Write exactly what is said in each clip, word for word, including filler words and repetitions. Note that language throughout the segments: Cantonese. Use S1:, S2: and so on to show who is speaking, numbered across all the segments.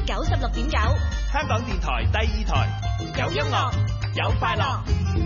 S1: 九十六點九，
S2: 香港電台第二台，有音樂，有快樂。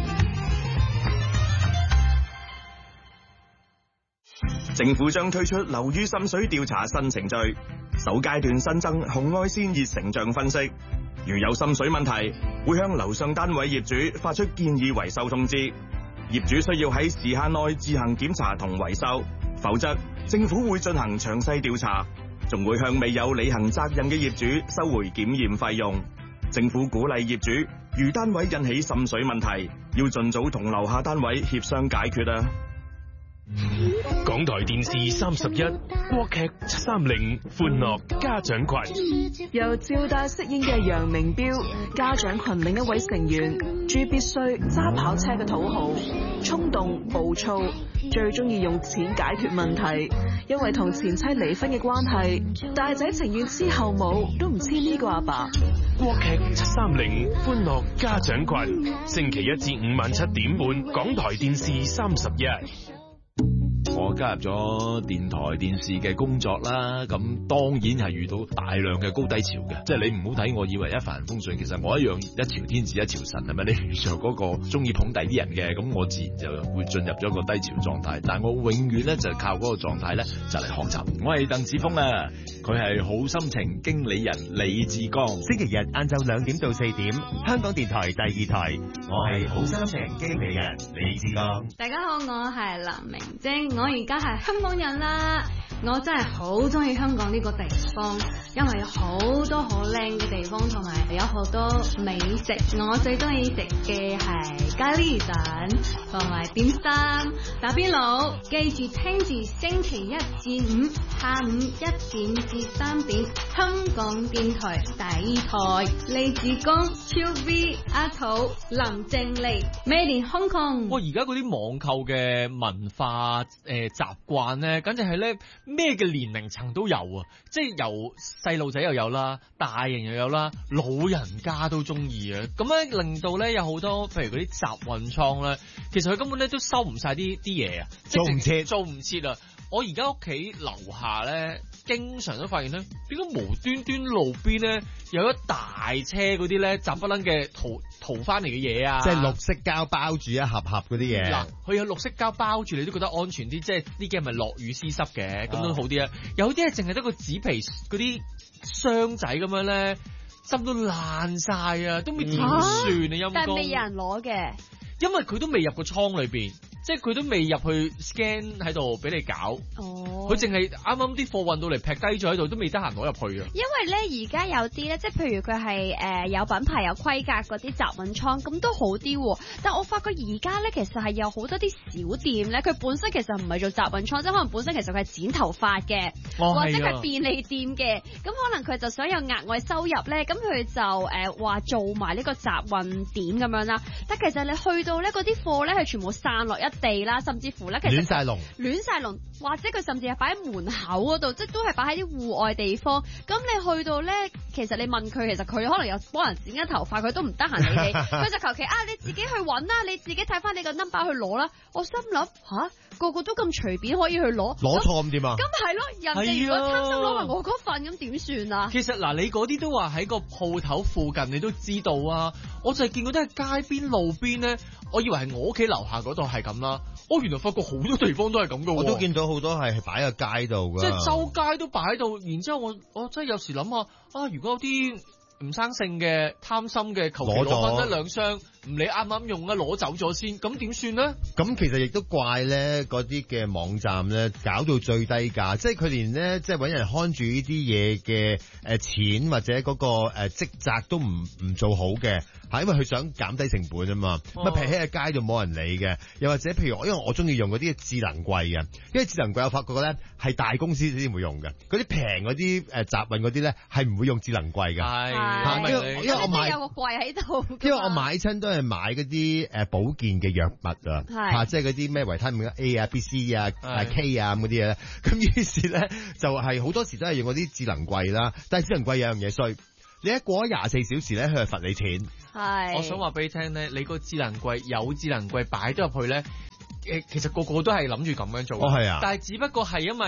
S3: 政府將推出樓宇滲水調查新程序，首階段新增紅外線熱成像分析。如有滲水問題，會向樓上單位業主發出建議維修通知。業主需要喺時限內自行檢查同維修，否則政府會進行詳細調查，仲會向未有履行責任嘅業主收回檢驗費用。政府鼓勵業主，如單位引起滲水問題，要盡早同樓下單位協商解決啊！
S4: 港台電視三十一，國劇七三零，歡樂家長群，
S5: 由趙大飾演嘅楊明標，家長群另一位成員朱必須揸跑車嘅土豪，衝動暴躁，最中意用錢解決問題。因為同前妻離婚嘅關係，大仔情願黐後母都唔黐呢個阿爸。
S4: 國劇七三零，歡樂家長群，星期一至五晚七點半，港台電視三十一。
S6: 我加入咗電台電視嘅工作啦，咁當然係遇到大量嘅高低潮嘅，即係你唔好睇我以為一帆風順，其實我一樣一朝天子一朝臣，係咪？你遇上嗰個中意捧第啲人嘅，咁我自然就會進入咗個低潮狀態，但係我永遠咧就靠嗰個狀態咧就嚟學習。我係鄧子峰啊，佢係好心情經理人李志剛。
S7: 星期日晏晝兩點到四點，香港電台第二台，我係好心情經理人李志剛。
S8: 大家好，我係林明晶，我而家係香港人啦。我真係好中意香港呢個地方，因為有好多好靚嘅地方，同埋有好多美食。我最中意食嘅係咖喱蛋同埋點心、打邊爐。記住聽住星期一至五下午一點至三點，香港電台第二台，李子光、超 V、阿土、林靜麗、Made in Hong Kong。
S9: 哇！而家嗰啲網購嘅文化誒習慣咧，簡直係咧咩嘅年齡層都有啊！即係由細路仔又有啦，大人又有啦，老人家都中意啊！咁咧令到咧有好多，譬如嗰啲集運倉咧，其實佢根本咧都收唔晒啲啲嘢啊，
S7: 做唔切，
S9: 做唔切啊！我而家屋企樓下咧，經常都發現咧，點解無端端路邊咧有一大車嗰啲咧雜不楞嘅淘淘翻嚟嘅嘢啊！
S7: 即係綠色膠包住一盒盒嗰啲嘢。
S9: 嗱，佢有綠色膠包住，你都覺得安全啲，即係呢幾日咪落雨濕濕嘅，咁都好啲啊！有啲係淨係得個紙皮嗰啲箱仔咁樣咧，浸到爛晒啊，都未點算啊陰公！
S10: 但係未有人攞嘅，
S9: 因為佢都未入個倉裏邊。即係佢都未入去 scan 喺度俾你搞，佢淨係啱啱啲貨運到嚟劈低咗喺度，都未得閒攞入去啊！
S10: 因為咧而家有啲咧，即係譬如佢係誒有品牌有規格嗰啲集運倉，咁都好啲。但我發覺而家咧其實係有好多啲小店咧，佢本身其實唔係做集運倉，即係可能本身其實佢係剪頭髮嘅，
S9: 哦、
S10: 或者係便利店嘅，咁可能佢就想有額外收入咧，咁佢就誒話、呃、做埋呢個集運點咁樣啦。但其實你去到咧嗰啲貨咧係全部散落一地啦，甚至乎咧，其實
S7: 亂晒龍，
S10: 亂晒龍，或者佢甚至係擺喺門口嗰度，即係都係擺喺啲戶外地方。咁你去到咧，其實你問佢，其實佢可能有幫人剪緊頭髮，佢都唔得閒理你，佢就求其啊，你自己去揾啦，你自己睇翻你個 number 去攞啦。我心諗吓，個個都咁隨便可以去攞，
S7: 攞錯咁點啊？
S10: 咁係咯，人哋如果貪心攞埋我嗰份，咁點算啊？
S9: 其實嗱，你嗰啲都話喺個鋪頭附近，你都知道啊。我就係見過都係街邊路邊咧，我以為係我屋企樓下嗰度係咁啦。我原來發覺好多地方都係咁噶，
S7: 我都見到好多係擺喺街度噶，
S9: 即係周街都擺喺度。然之後我我真係有時諗下啊，如果有啲唔生性嘅貪心嘅，求其攞翻一兩箱，唔理啱唔啱用啊，攞走咗先，咁點算咧？
S7: 咁其實亦都怪咧，嗰啲嘅網站咧搞到最低價，即係佢連咧即係搵人看住呢啲嘢嘅誒錢或者嗰個誒職責都唔唔做好嘅。係因為佢想減低成本啊嘛，乜平喺個街度冇人理嘅，又或者譬如我因為我中意用嗰啲智能櫃嘅，因為智能櫃我發覺咧係大公司先會用嘅，嗰啲平嗰啲誒集運嗰啲咧係唔會用智能櫃嘅，係，因為因為我買
S10: 有個櫃喺度，
S7: 因為我買親都係買嗰啲誒保健嘅藥物啊，嚇，即係嗰啲咩維他命 A 啊、B、C 啊、K 啊咁嗰啲嘢咧，咁於是咧就係好多時都係用嗰啲智能櫃啦，但係智能櫃有樣嘢衰。你一過咗廿四小時咧，佢係罰你錢。
S10: 係，
S9: 我想話俾你聽咧，你個智能櫃有智能櫃擺咗入去咧，誒，其實個個都係諗住咁樣做。
S7: 哦，係啊。
S9: 但係只不過係因為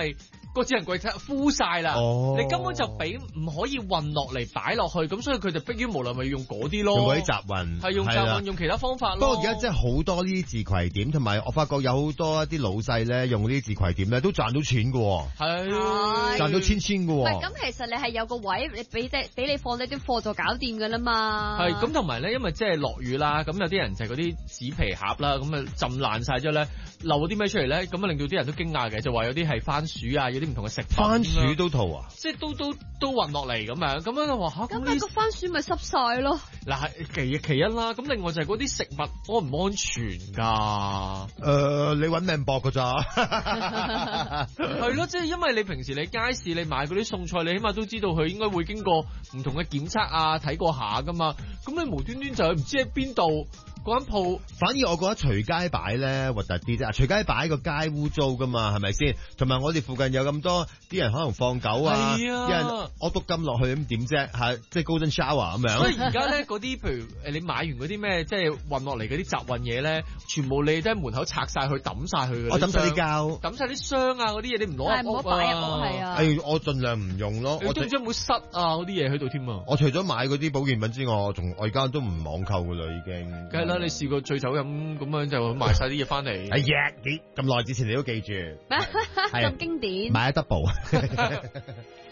S9: 個智能櫃體敷晒啦，
S7: 哦
S9: 你根本就俾唔可以運落嚟擺落去，咁所以佢就迫於無奈咪用嗰啲咯，
S7: 用嗰啲集運，
S9: 係用集
S7: 係啦
S9: 運用其他方法咯。
S7: 不過而家真係好多呢啲自攜點，同埋我發覺有好多一啲老細咧用呢啲自攜點咧都賺到錢㗎喎，
S9: 係
S7: 賺到千千㗎
S10: 唔係
S7: 喎。
S10: 咁，其實你係有個位，你俾啲俾你放低啲貨就搞掂㗎啦嘛。
S9: 係咁，同埋咧，因為即係落雨啦，咁有啲人就係嗰啲紙皮盒啦，咁啊浸爛晒之後咧，漏咗啲咩出嚟咧，咁啊令到啲人都驚訝嘅，就話有啲係番薯啊，有啲唔同嘅食品
S7: 番薯都吐啊！
S9: 即係都都都運落嚟咁樣，咁樣就話嚇，咁呢
S10: 咁咪個番薯咪濕晒咯。
S9: 嗱係其其一啦，咁另外就係嗰啲食物安唔安全㗎？
S7: 誒，你揾命搏㗎咋？
S9: 係咯，即係因為你平時你街市你買嗰啲餸菜，你起碼都知道佢應該會經過唔同嘅檢測啊，睇過下㗎嘛。咁你無端端就係唔知喺邊度嗰間鋪。
S7: 反而我覺得隨街擺咧核突啲啫，隨街擺個街污糟㗎嘛，係咪先？同埋我哋附近有咁多啲人可能放狗啊，
S9: 係啊
S7: 啲人屙篤金落去咁點啫？係即係 golden shower 咁樣。
S9: 所以而家咧嗰啲譬如誒你買完嗰啲咩即係運落嚟嗰啲集運嘢咧，全部你都喺門口拆晒佢抌晒佢嘅。
S7: 我抌晒啲膠，
S9: 抌晒啲箱啊嗰啲嘢，你唔攞入屋
S10: 唔好擺入屋係啊。
S7: 誒，我盡量唔用咯。
S9: 你都唔知有冇塞啊嗰啲嘢喺度添啊！
S7: 我除咗買嗰啲保健品之外，我仲我而家都唔網購噶啦，已經。
S9: 梗係啦，你試過醉酒飲咁樣就買晒啲嘢翻嚟。
S7: 哎呀，幾咁耐之前你都記住，
S10: 咁經典。
S7: 買一 double。